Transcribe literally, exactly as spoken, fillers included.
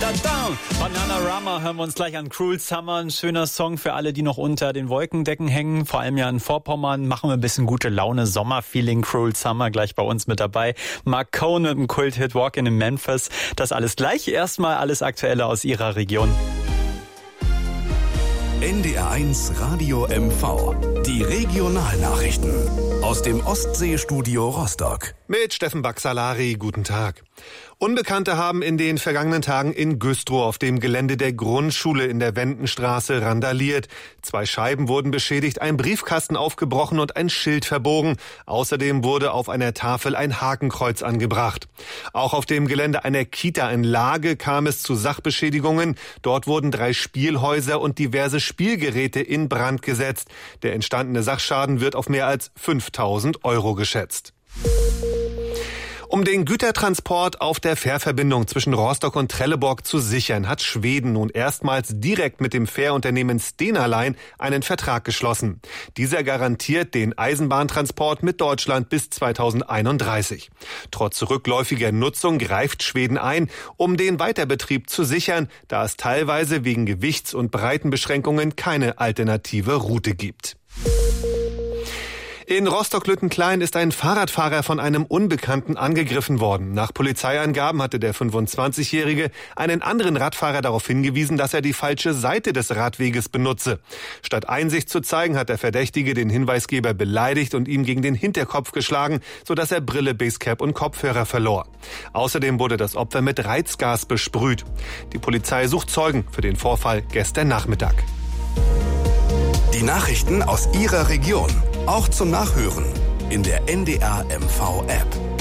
da, da. Bananarama hören wir uns gleich an. Cruel Summer, ein schöner Song für alle, die noch unter den Wolkendecken hängen. Vor allem ja in Vorpommern. Machen wir ein bisschen gute Laune, Sommerfeeling. Cruel Summer gleich bei uns mit dabei. Mark Cohn mit dem Kult-Hit Walkin' in Memphis. Das alles gleich. Erstmal alles Aktuelle aus Ihrer Region. N D R eins Radio M V. Die Regionalnachrichten aus dem Ostseestudio Rostock. Mit Steffen Baxalari, guten Tag. Unbekannte haben in den vergangenen Tagen in Güstrow auf dem Gelände der Grundschule in der Wendenstraße randaliert. Zwei Scheiben wurden beschädigt, ein Briefkasten aufgebrochen und ein Schild verbogen. Außerdem wurde auf einer Tafel ein Hakenkreuz angebracht. Auch auf dem Gelände einer Kita in Lage kam es zu Sachbeschädigungen. Dort wurden drei Spielhäuser und diverse Spielgeräte in Brand gesetzt. Der entstandene Sachschaden wird auf mehr als fünftausend Euro geschätzt. Um den Gütertransport auf der Fährverbindung zwischen Rostock und Trelleborg zu sichern, hat Schweden nun erstmals direkt mit dem Fährunternehmen Stena Line einen Vertrag geschlossen. Dieser garantiert den Eisenbahntransport mit Deutschland bis zweitausendeinunddreißig. Trotz rückläufiger Nutzung greift Schweden ein, um den Weiterbetrieb zu sichern, da es teilweise wegen Gewichts- und Breitenbeschränkungen keine alternative Route gibt. In Rostock-Lüttenklein ist ein Fahrradfahrer von einem Unbekannten angegriffen worden. Nach Polizeiangaben hatte der fünfundzwanzigjährige einen anderen Radfahrer darauf hingewiesen, dass er die falsche Seite des Radweges benutze. Statt Einsicht zu zeigen, hat der Verdächtige den Hinweisgeber beleidigt und ihm gegen den Hinterkopf geschlagen, sodass er Brille, Basecap und Kopfhörer verlor. Außerdem wurde das Opfer mit Reizgas besprüht. Die Polizei sucht Zeugen für den Vorfall gestern Nachmittag. Die Nachrichten aus Ihrer Region, auch zum Nachhören in der N D R M V App.